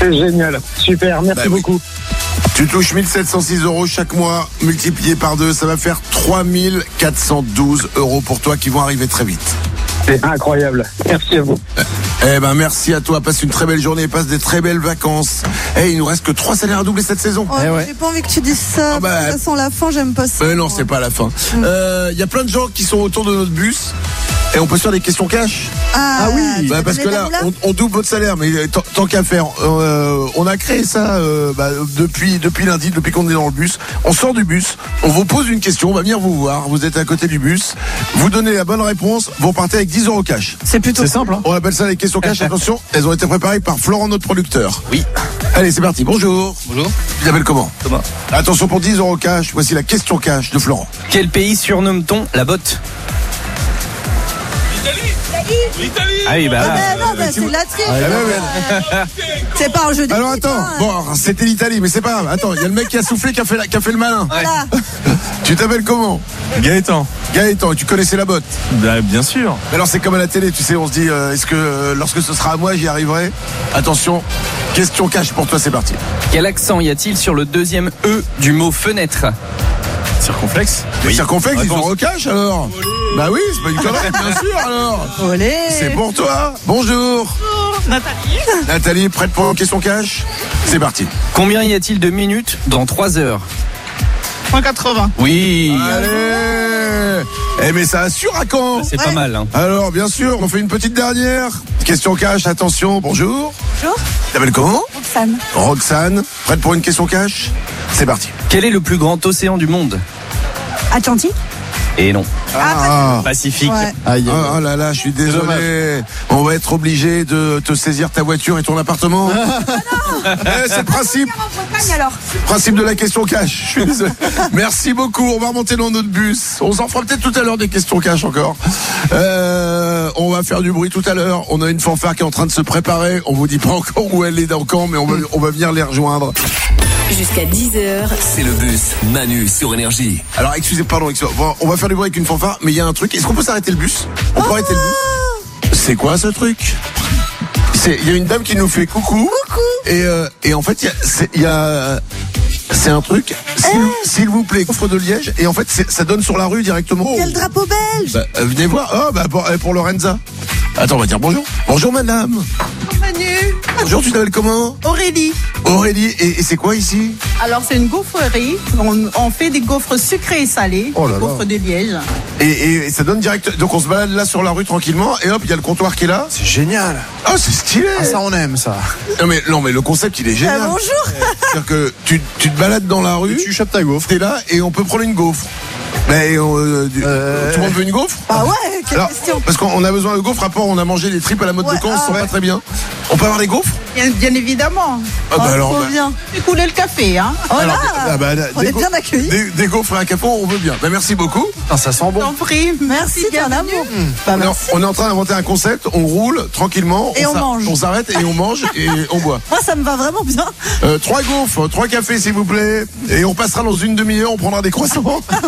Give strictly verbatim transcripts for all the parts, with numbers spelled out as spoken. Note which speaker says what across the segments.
Speaker 1: C'est génial. Super, merci
Speaker 2: Bah oui.
Speaker 1: beaucoup.
Speaker 2: Tu touches mille sept cent six euros chaque mois, multiplié par deux, ça va faire trois mille quatre cent douze euros pour toi qui vont arriver très vite.
Speaker 1: C'est incroyable. Merci à vous.
Speaker 2: Eh ben merci à toi, passe une très belle journée, passe des très belles vacances. Eh, il nous reste que trois salaires à doubler cette saison.
Speaker 3: Oh,
Speaker 4: Eh ouais.
Speaker 3: J'ai pas envie que tu dises ça.
Speaker 2: Ah bah,
Speaker 3: De toute façon, la fin, j'aime pas ça.
Speaker 2: Mais non, c'est pas la fin. Il euh, y a plein de gens qui sont autour de notre bus et on peut se faire des questions cash.
Speaker 3: Ah,
Speaker 4: Ah oui.
Speaker 3: tu
Speaker 2: Bah,
Speaker 3: veux
Speaker 2: parce que
Speaker 3: donner
Speaker 2: là,
Speaker 3: ta moula
Speaker 2: on, on double votre salaire, mais euh, tant, tant qu'à faire, euh, on a créé ça euh, bah, depuis depuis lundi, depuis qu'on est dans le bus. On sort du bus, on vous pose une question, on va venir vous voir. Vous êtes à côté du bus, vous donnez la bonne réponse, vous repartez avec dix euros cash.
Speaker 3: C'est plutôt
Speaker 4: C'est simple, hein.
Speaker 2: On appelle ça les questions cash. Attention, elles ont été préparées par Florent, notre producteur.
Speaker 5: Oui.
Speaker 2: Allez, c'est parti. Bonjour.
Speaker 5: Bonjour.
Speaker 2: Tu t'appelles comment?
Speaker 5: Thomas.
Speaker 2: Attention, pour dix euros cash, voici la question cash de Florent.
Speaker 5: Quel pays surnomme-t-on la botte? Ah oui, bah
Speaker 3: Ah,
Speaker 5: là.
Speaker 3: bah, non, bah, c'est de la triche.
Speaker 2: Ah, ouais, ouais.
Speaker 3: C'est pas un jeu d'équipe.
Speaker 2: Alors attends,
Speaker 3: hein.
Speaker 2: bon, c'était l'Italie, mais c'est pas grave. Attends, il y a le mec qui a soufflé, qui a fait, la- qui a fait le malin.
Speaker 3: Voilà.
Speaker 2: Tu t'appelles comment?
Speaker 4: Gaëtan.
Speaker 2: Gaëtan, tu connaissais la botte.
Speaker 4: Bah, bien sûr.
Speaker 2: Mais alors c'est comme à la télé, tu sais, on se dit, euh, est-ce que euh, lorsque ce sera à moi, j'y arriverai? Attention, question cash pour toi, c'est parti.
Speaker 5: Quel accent y a-t-il sur le deuxième E du mot fenêtre?
Speaker 4: Circonflexe.
Speaker 2: Les circonflexes, ils
Speaker 4: Réponse.
Speaker 2: ont au cash alors? Bah oui, c'est pas une connerie, bien sûr alors.
Speaker 3: Olé.
Speaker 2: C'est pour toi. Bonjour.
Speaker 3: Nathalie.
Speaker 2: Nathalie, prête pour une question cash? C'est parti.
Speaker 5: Combien y a-t-il de minutes dans trois heures?
Speaker 3: cent quatre-vingts.
Speaker 5: Oui.
Speaker 2: Allez. Eh mais ça assure à quand?
Speaker 5: C'est
Speaker 3: Ouais.
Speaker 5: pas mal, hein.
Speaker 2: Alors bien sûr, on fait une petite dernière. Question cash, attention, bonjour.
Speaker 3: Bonjour.
Speaker 2: Tu t'appelles comment?
Speaker 3: Roxane.
Speaker 2: Roxane, prête pour une question cash? C'est parti.
Speaker 5: Quel est le plus grand océan du monde?
Speaker 3: Atlantique.
Speaker 5: Et non.
Speaker 2: Ah,
Speaker 5: Pacifique.
Speaker 3: Ouais.
Speaker 4: Aïe.
Speaker 2: oh, oh là là, je suis désolé.
Speaker 4: dommage.
Speaker 2: On va être obligé de te saisir ta voiture et ton appartement. Eh, c'est le principe,
Speaker 3: alors.
Speaker 2: principe de la question cash. Je suis désolé. Merci beaucoup. On va remonter dans notre bus. On s'en fera peut-être tout à l'heure des questions cash encore. Euh, on va faire du bruit tout à l'heure. On a une fanfare qui est en train de se préparer. On vous dit pas encore où elle est dans le camp, mais on va, on va venir les rejoindre.
Speaker 6: Jusqu'à dix heures.
Speaker 7: C'est le bus Manu sur Énergie.
Speaker 2: Alors, excusez, pardon, excusez, bon, on va faire du bruit avec une fanfare, mais il y a un truc. Est-ce qu'on peut s'arrêter le bus? On peut arrêter le bus? C'est quoi ce truc? C'est, il y a une dame qui nous fait coucou.
Speaker 3: Coucou.
Speaker 2: Et, euh, et en fait, il y a, c'est, il y a, c'est un truc. S'il, s'il vous plaît, coffre de Liège. Et en fait, c'est, ça donne sur la rue directement.
Speaker 3: Il y a le drapeau belge.
Speaker 2: Bah, euh, venez voir. Oh, bah, pour, euh, pour Lorenza. Attends, on va dire bonjour. Bonjour, madame.
Speaker 8: Manu,
Speaker 2: Bonjour, tu t'appelles comment?
Speaker 8: Aurélie.
Speaker 2: Aurélie. Et, et c'est quoi ici?
Speaker 8: Alors c'est une gaufrerie. On, on fait des gaufres sucrés et salés.
Speaker 2: Oh là
Speaker 8: des
Speaker 2: là.
Speaker 8: gaufres de Liège.
Speaker 2: et, et, et ça donne direct. Donc, on se balade là sur la rue tranquillement. Et hop, il y a le comptoir qui est là.
Speaker 4: C'est génial.
Speaker 2: Oh, c'est stylé.
Speaker 4: Ah, ça, on aime ça.
Speaker 2: Non mais, non mais le concept il est
Speaker 3: Ah,
Speaker 2: génial.
Speaker 3: bonjour.
Speaker 2: C'est-à-dire que tu, tu te balades dans la rue,
Speaker 4: Tu chopes ta gaufre.
Speaker 2: t'es là et on peut prendre une gaufre. Mais euh, du-
Speaker 4: Euh.
Speaker 2: tout le monde veut une gaufre?
Speaker 3: Ah ouais, quelle
Speaker 2: Alors,
Speaker 3: question.
Speaker 2: parce qu'on a besoin de gaufres, rapport on a mangé des tripes à la mode
Speaker 3: Ouais,
Speaker 2: de Caen,
Speaker 3: ah,
Speaker 2: ça sent
Speaker 3: ouais.
Speaker 2: pas très bien. On peut avoir des gaufres?
Speaker 8: Bien, bien évidemment.
Speaker 2: Ah bah
Speaker 3: Oh,
Speaker 2: alors,
Speaker 3: trop
Speaker 2: bah,
Speaker 3: bien.
Speaker 8: Fais couler le café, hein.
Speaker 3: Oh
Speaker 2: alors,
Speaker 3: là.
Speaker 2: ah bah,
Speaker 3: On
Speaker 2: des
Speaker 3: est
Speaker 2: gaufres-
Speaker 3: bien accueillis.
Speaker 2: Des, des gaufres et un café, on veut bien. Bah, merci beaucoup.
Speaker 4: Ah, ça sent bon.
Speaker 8: T'en prie.
Speaker 3: Merci, t'es un
Speaker 8: bienvenue.
Speaker 3: amour. Bah,
Speaker 2: On est, en-
Speaker 3: merci.
Speaker 2: on est en train d'inventer un concept, on roule tranquillement.
Speaker 3: Et on
Speaker 2: s'a-
Speaker 3: mange.
Speaker 2: On s'arrête et on mange et on boit.
Speaker 3: Moi, ça me va vraiment bien.
Speaker 2: Euh, trois gaufres, trois cafés s'il vous plaît. Et on passera dans une demi-heure, on prendra des croissants.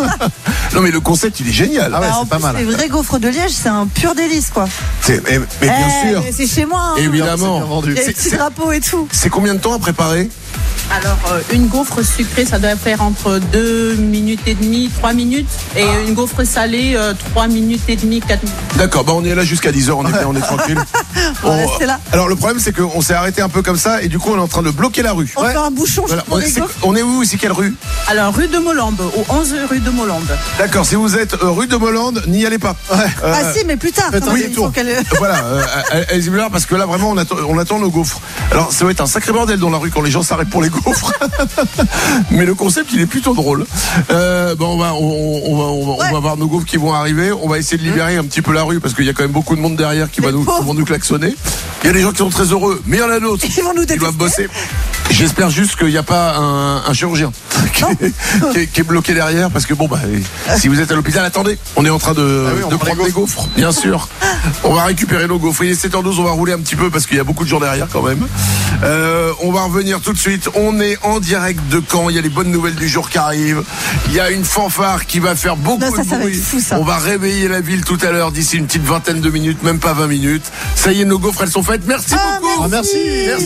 Speaker 2: Non mais le concept il est génial.
Speaker 4: Ah ouais,
Speaker 3: Bah,
Speaker 4: c'est
Speaker 3: en
Speaker 4: pas
Speaker 3: plus,
Speaker 4: mal.
Speaker 3: les vrais gaufres de Liège, c'est un pur délice, quoi.
Speaker 2: C'est- mais, mais bien
Speaker 3: Eh,
Speaker 2: sûr.
Speaker 3: mais c'est chez moi. Hein.
Speaker 2: Évidemment.
Speaker 4: C'est bien vendu.
Speaker 3: Il y a
Speaker 2: C'est-
Speaker 3: les petits
Speaker 2: c'est-
Speaker 3: drapeaux et tout.
Speaker 2: C'est combien de temps à préparer?
Speaker 8: Alors euh, une gaufre sucrée, ça doit faire entre deux minutes et demie, trois minutes. Et une gaufre salée, euh, trois minutes et demie, quatre minutes.
Speaker 2: D'accord, bah on est là jusqu'à dix heures, on est bien, on est tranquille.
Speaker 3: On va
Speaker 2: On-
Speaker 3: rester là.
Speaker 2: Alors le problème c'est qu'on s'est arrêté un peu comme ça et du coup on est en train de bloquer la rue.
Speaker 3: On fait un bouchon
Speaker 2: Voilà.
Speaker 3: pour
Speaker 2: On,
Speaker 3: les
Speaker 2: est, c'est-
Speaker 3: gaufres.
Speaker 2: on est où? C'est quelle rue?
Speaker 8: Alors rue de Molombe, au onze rue de Molombe.
Speaker 2: D'accord, si vous êtes euh, rue de Mollande, n'y allez pas. Euh,
Speaker 3: Ah si, mais plus tard.
Speaker 4: faites
Speaker 3: quand
Speaker 4: un
Speaker 3: même, il
Speaker 4: détour.
Speaker 3: faut qu'elle-
Speaker 2: Voilà, euh, allez-y là parce que là vraiment on attend, on attend nos gaufres. Alors ça va être un sacré bordel dans la rue quand les gens s'arrêtent pour les gaufres. Mais le concept il est plutôt drôle. Euh, bon, on va, on, on va, on va, on
Speaker 3: Ouais.
Speaker 2: va voir nos gaufres qui vont arriver. On va essayer de libérer un petit peu la rue parce qu'il y a quand même beaucoup de monde derrière qui va
Speaker 3: Les
Speaker 2: nous, qui
Speaker 3: pauvres.
Speaker 2: vont nous klaxonner. Il y a des gens qui sont très heureux, mais il y en a d'autres
Speaker 3: Ils vont nous
Speaker 2: qui doivent
Speaker 3: détester.
Speaker 2: bosser. J'espère juste qu'il n'y a pas un, un chirurgien qui est, qui, est, qui est bloqué derrière parce que bon bah si vous êtes à l'hôpital, attendez, on est en train de,
Speaker 4: Ah oui, on
Speaker 2: de
Speaker 4: prend les
Speaker 2: prendre des gaufres, bien sûr. On va récupérer nos gaufres. Il est sept heures douze, on va rouler un petit peu parce qu'il y a beaucoup de gens derrière quand même. Euh, on va revenir tout de suite. On est en direct de Caen. Il y a les bonnes nouvelles du jour qui arrivent. Il y a une fanfare qui va faire beaucoup
Speaker 3: Non, ça,
Speaker 2: de
Speaker 3: ça va
Speaker 2: bruit.
Speaker 3: être fou, ça.
Speaker 2: On va réveiller la ville tout à l'heure d'ici une petite vingtaine de minutes, même pas vingt minutes. Ça y est, nos gaufres elles sont faites. Merci
Speaker 3: Ah,
Speaker 2: beaucoup.
Speaker 3: merci.
Speaker 4: Ah, merci.
Speaker 2: Merci.